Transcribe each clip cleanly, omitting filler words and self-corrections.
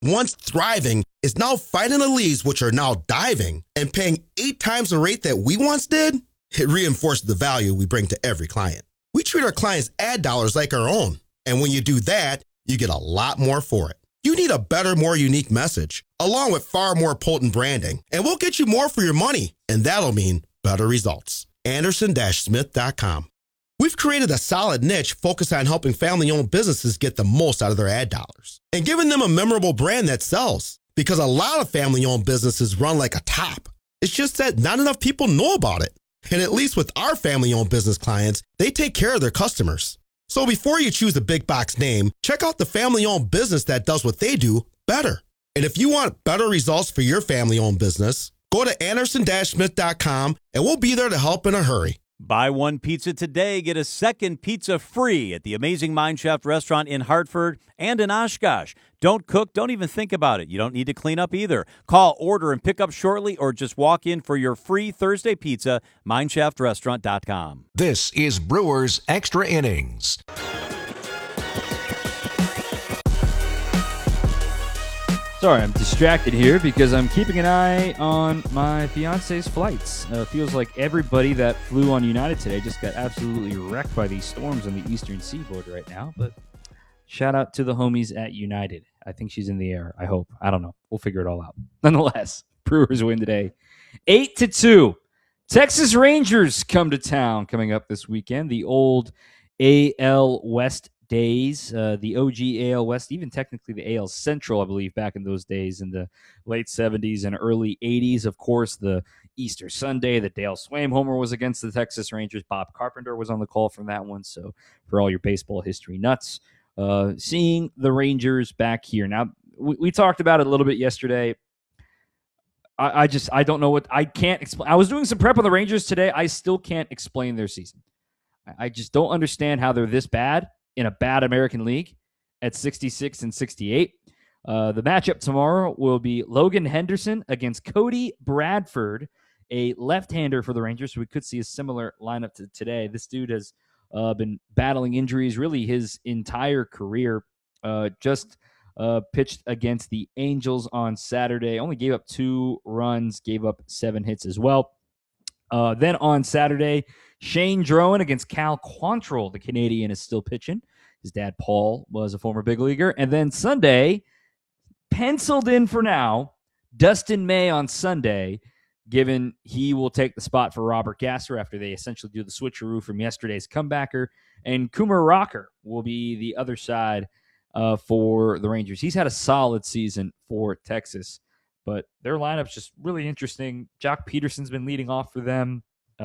once thriving, is now finding the leads which are now diving and paying 8 times the rate that we once did. It reinforces the value we bring to every client. We treat our clients' ad dollars like our own. And when you do that, you get a lot more for it. You need a better, more unique message, along with far more potent branding, and we'll get you more for your money, and that'll mean better results. Anderson-Smith.com. We've created a solid niche focused on helping family-owned businesses get the most out of their ad dollars and giving them a memorable brand that sells, because a lot of family-owned businesses run like a top. It's just that not enough people know about it. And at least with our family-owned business clients, they take care of their customers. So before you choose a big box name, check out the family-owned business that does what they do better. And if you want better results for your family-owned business, go to Anderson-Smith.com and we'll be there to help in a hurry. Buy one pizza today, get a second pizza free at the Amazing Mineshaft restaurant in Hartford and in Oshkosh. Don't cook, don't even think about it. You don't need to clean up either. Call, order, and pick up shortly, or just walk in for your free Thursday pizza, mineshaft.restaurant.com. This is Brewers Extra Innings. Sorry, I'm distracted here because I'm keeping an eye on my fiance's flights. Feels like everybody that flew on United today just got absolutely wrecked by these storms on the eastern seaboard right now. But shout out to the homies at United. I think she's in the air. I hope. I don't know. We'll figure it all out. Nonetheless, Brewers win today, 8-2. Texas Rangers come to town coming up this weekend. The old AL West days, the OG AL West, even technically the AL Central, I believe, back in those days in the late 70s and early 80s. Of course, the Easter Sunday, the Dale Swaim homer was against the Texas Rangers. Bob Carpenter was on the call from that one. So for all your baseball history nuts, seeing the Rangers back here. Now, we talked about it a little bit yesterday. I don't know what, I can't explain. I was doing some prep on the Rangers today. I still can't explain their season. I just don't understand how they're this bad in a bad American League at 66 and 68. The matchup tomorrow will be Logan Henderson against Cody Bradford, a left-hander for the Rangers. So we could see a similar lineup to today. This dude has been battling injuries really his entire career. Just pitched against the Angels on Saturday. Only gave up 2 runs, gave up 7 hits as well. Then on Saturday, Shane Drowan against Cal Quantrill. The Canadian is still pitching. His dad, Paul, was a former big leaguer. And then Sunday, penciled in for now, Dustin May on Sunday, given he will take the spot for Robert Gasser after they essentially do the switcheroo from yesterday's comebacker. And Kumar Rocker will be the other side for the Rangers. He's had a solid season for Texas, but their lineup's just really interesting. Jock Peterson's been leading off for them.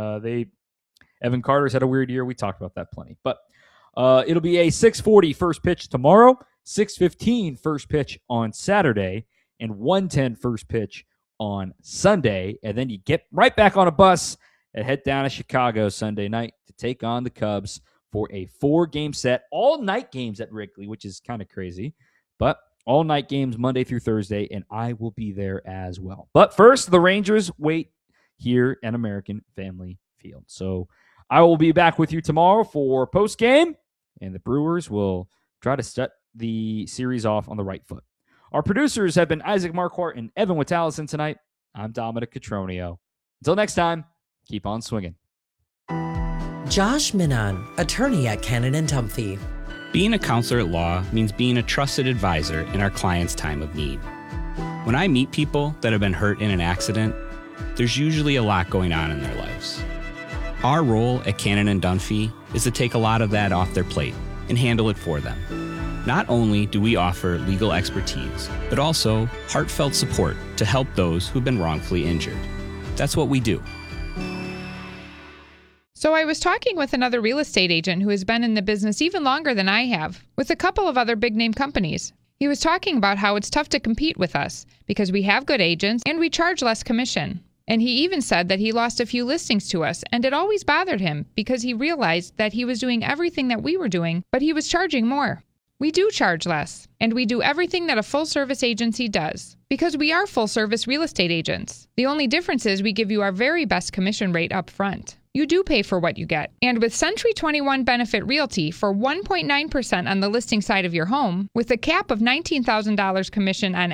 Evan Carter's had a weird year. We talked about that plenty. But it'll be a 6:40 first pitch tomorrow, 6:15 first pitch on Saturday, and 1:10 first pitch on Sunday. And then you get right back on a bus and head down to Chicago Sunday night to take on the Cubs for a 4-game set. All night games at Wrigley, which is kind of crazy. But all night games Monday through Thursday, and I will be there as well. But first, the Rangers wait here at American Family Field. So I will be back with you tomorrow for postgame, and the Brewers will try to set the series off on the right foot. Our producers have been Isaac Marquardt and Evan Witalison tonight. I'm Dominic Cotroneo. Until next time, keep on swinging. Josh Minan, attorney at Cannon and Tumphy. Being a counselor at law means being a trusted advisor in our client's time of need. When I meet people that have been hurt in an accident, there's usually a lot going on in their lives. Our role at Cannon and Dunphy is to take a lot of that off their plate and handle it for them. Not only do we offer legal expertise, but also heartfelt support to help those who've been wrongfully injured. That's what we do. So I was talking with another real estate agent who has been in the business even longer than I have, with a couple of other big-name companies. He was talking about how it's tough to compete with us because we have good agents and we charge less commission. And he even said that he lost a few listings to us, and it always bothered him because he realized that he was doing everything that we were doing, but he was charging more. We do charge less, and we do everything that a full-service agency does, because we are full-service real estate agents. The only difference is we give you our very best commission rate up front. You do pay for what you get. And with Century 21 Benefit Realty for 1.9% on the listing side of your home, with a cap of $19,000 commission on